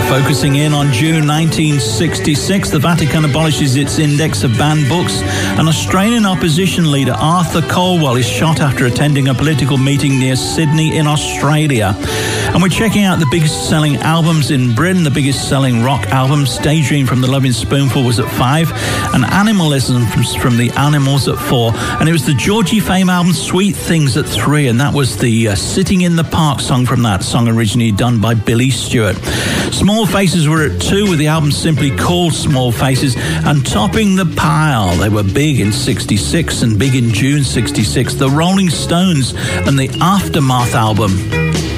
Focusing in on June 1966, the Vatican abolishes its index of banned books. An Australian opposition leader, Arthur Colwell, is shot after attending a political meeting near Sydney in Australia. And we're checking out the biggest selling albums in Britain. The biggest selling rock albums, Daydream from the Loving Spoonful, was at 5, and Animalism from the Animals at 4. And it was the Georgie Fame album Sweet Things at 3, and that was the Sitting in the Park song from that song, originally done by Billy Stewart. Small Faces were at 2, with the album simply called Small Faces, and topping the pile, they were big in 66 and big in June 66, the Rolling Stones and the Aftermath album.